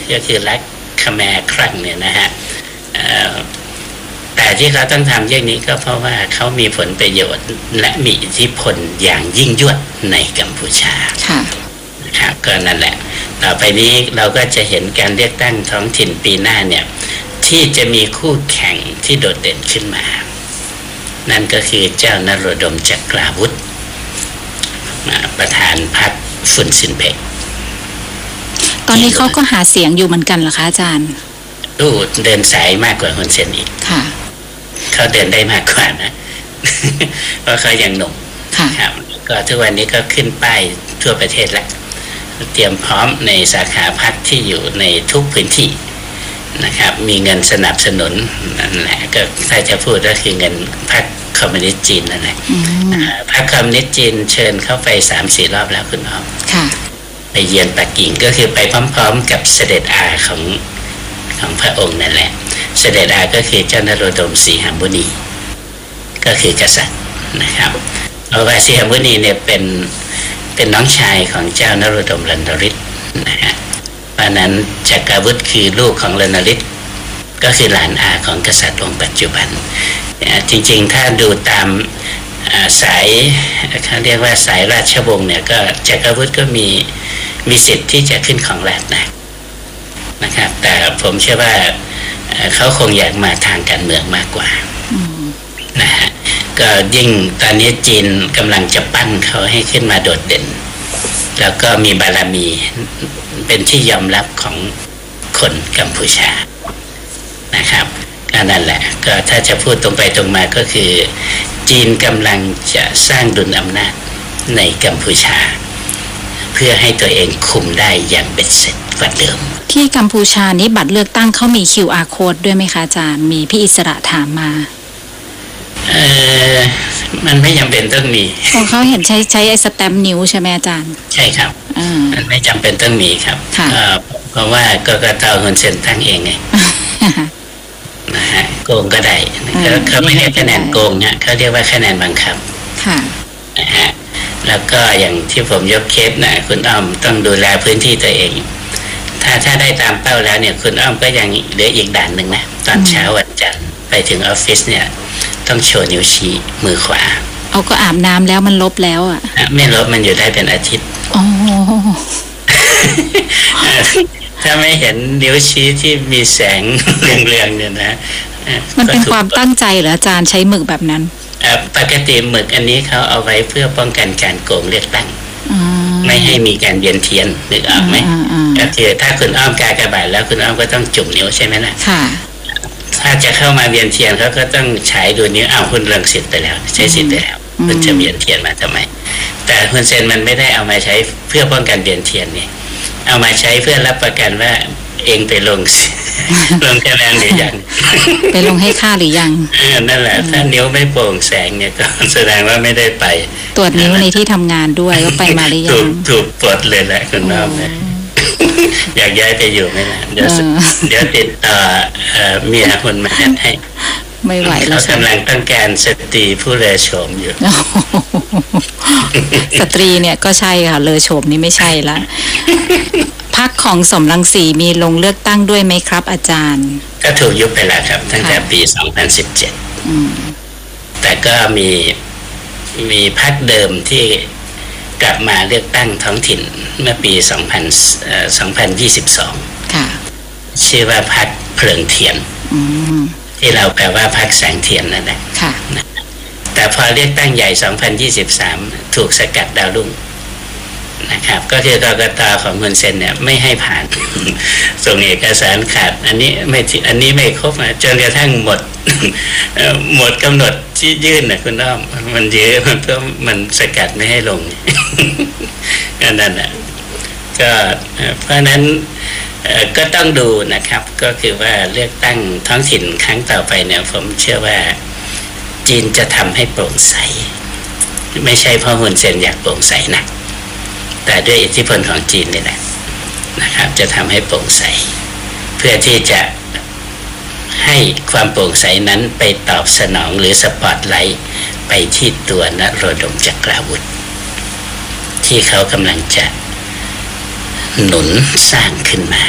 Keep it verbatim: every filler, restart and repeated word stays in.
ก็คือรัฐคแมร์ครั้งเนี่ยนะฮะแต่ที่เขาต้องทำอย่างนี้ก็เพราะว่าเขามีผลประโยชน์และมีอิทธิพลอย่างยิ่งยวดในกัมพูชาค่ะนะครับก็นั่นแหละต่อไปนี้เราก็จะเห็นการเลือกตั้งท้องถิ่นปีหน้าเนี่ยที่จะมีคู่แข่งที่โดดเด่นขึ้นมานั่นก็คือเจ้านโรดมจักราวุธประธานพรรคฟุนซินเปกตอนนี้เขาก็หาเสียงอยู่เหมือนกันเหรอคะอาจารย์ดูเดินสายมากกว่าฮุนเซนอีกค่ะเขาเดินได้มากกว่านะเพราะเขายังหนุ่มครับก็ทุกวันนี้ก็ขึ้นป้ายทั่วประเทศแล้วเตรียมพร้อมในสาขาพรรคที่อยู่ในทุกพื้นที่นะครับมีเงินสนับสนุนนั่นแหละก็ถ้าจะพูดก็คือเงินพรรคคอมมิวนิสต์จีนนั่นแหละพรรคคอมมิวนิสต์จีนเชิญเข้าไปสามสี่รอบแล้วคุณอ้อมไปเยือนปักกิ่งก็คือไปพร้อมๆกับเสด็จอาของของพระองค์นั่นแหละเสด็จอาก็คือเจ้านโรดมสีหมุนีก็คือกษัตริย์นะครับเพราะว่าสีหมุนีเนี่ยเป็นเป็นน้องชายของเจ้านโรดมรันดริศนะฮะเพราะนั้นจักรวุฒิคือลูกของรันดริศก็คือหลานอาของกษัตริย์องค์ปัจจุบันจริงๆถ้าดูตามสายเขาเรียกว่าสายราชวงศ์เนี่ยก็จักรวุฒิก็มีมีสิทธิ์ที่จะขึ้นของราชย์นะนะครับแต่ผมเชื่อว่าเขาคงอยากมาทางการเมืองมากกว่านะฮะก็ยิ่งตอนนี้จีนกำลังจะปั้นเขาให้ขึ้นมาโดดเด่นแล้วก็มีบารมีเป็นที่ยอมรับของคนกัมพูชานะครับก็นั่นแหละก็ถ้าจะพูดตรงไปตรงมาก็คือจีนกำลังจะสร้างดุลอำนาจในกัมพูชาเพื่อให้ตัวเองคุมได้อย่างเบ็ดเสร็จกว่าเดิมที่กัมพูชานี้บัตรเลือกตั้งเขามี คิว อาร์ Code ด้วยไหมคะอาจารย์มีพี่อิสระถามมาเออมันไม่จำเป็นต้องมีของเขาเห็นใช้ใช้ไอ้สแตมป์นิ้วใช่ไหมอาจารย์ใช่ครับมันไม่จำเป็นต้องมีครับเพราะว่ากกต.ฮุนเซนตั้งเองไงนะฮะโกงก็ได้เขาไม่เรียกคะแนนโกงเนี่ยเขาเรียกว่าคะแนนบังคับค่ะนะฮะแล้วก็อย่างที่ผมยกเคสนะคุณอ้อมต้องดูแลพื้นที่ตัวเองถ้าถ้าได้ตามเป้าแล้วเนี่ยคุณอ้อมก็ยังเหลืออีกด่านหนึ่งนะตอนเช้าวันจันทร์ไปถึงออฟฟิศเนี่ยต้องโชว์นิ้วชี้มือขวาเอาก็อาบน้ำแล้วมันลบแล้วอ่ะไม่ลบมันอยู่ได้เป็นอาทิตย์อ๋อถ้าไม่เห็นนิ้วชี้ที่มีแสงเรืองๆเนี่ยนะมันเป็นความตั้งใจเหรออาจารย์ใช้หมึกแบบนั้นปกติหมึกอันนี้เขาเอาไว้เพื่อป้องกันการโกงเลือกตั้งไม่ให้มีการเวียนเทียนนึกออกไหมก็คือถ้าคุณอ้อมกากบาทแล้วคุณอ้อมก็ต้องจุ่มนิ้วใช่ไหมล่ะถ้าจะเข้ามาเวียนเทียนเขาก็ต้องฉายดูนิ้วอ้าวคุณเลิกสิทธิ์ไปแล้วใช้สิทธิ์ไปแล้วคุณจะเวียนเทียนมาทำไมแต่ฮุนเซนมันไม่ได้เอามาใช้เพื่อป้องกันเวียนเทียนนี่เอามาใช้เพื่อรับประกันว่าเองไปลงลงคะแนนหรือยังไปลงให้ค่าหรือยังนั่นแหละถ้านิ้วไม่โปร่งแสงเนี่ยก็แสดงว่าไม่ได้ไปตรวจนิ้วในที่ทำงานด้วยก็ไปมาหรือยังถูกปลดเลยแหละคุณน้องอยากย้ายไปอยู่ไหมล่ะเดี๋ยวเดี๋ยวติดต่อเมียคนมาให้ไม่ไหวแล้วเขากำลังต้องการสตรีผู้เลอโฉมอยู่สตรีเนี่ยก็ใช่ค่ะเลอโฉมนี่ไม่ใช่ละพรรคของสมรังสีมีลงเลือกตั้งด้วยไหมครับอาจารย์ก็ถูกยุบไปแล้วครับตั้งแต่ปีสองพันสิบเจ็ดแต่ก็มีมีพรรคเดิมที่กลับมาเลือกตั้งท้องถิ่นเมื่อปีสองพันสองพันยี่สิบสองชื่อว่าพรรคเพลิงเทียนที่เราแปลว่าพรรคแสงเทียนนั่นแหละแต่พอเลือกตั้งใหญ่สองพันยี่สิบสามถูกสกัดดาวรุ่งนะครับก็คือกกต.ของฮุนเซนเนี่ยไม่ให้ผ่านส่งเอกสารขาดอันนี้ไม่อันนี้ไม่ครบนะจนกระทั่งหมดหมดกำหนดที่ยื่นนะคุณน้อมมันเยอะมันก็มันสกัดไม่ให้ลงนั่นแหละก็เพราะนั้นก็ต้องดูนะครับก็คือว่าเลือกตั้งท้องถิ่นครั้งต่อไปเนี่ยผมเชื่อว่าจีนจะทำให้โปร่งใสไม่ใช่เพราะฮุนเซนอยากโปร่งใสนะแต่ด้วยอิทธิพลของจีนนี่แหละนะครับจะทำให้โปร่งใสเพื่อที่จะให้ความโปร่งใสนั้นไปตอบสนองหรือสปอตไลท์ไปที่ตัวนโรดมจักราวุธที่เขากำลังจะหนุนสร้างขึ้นมา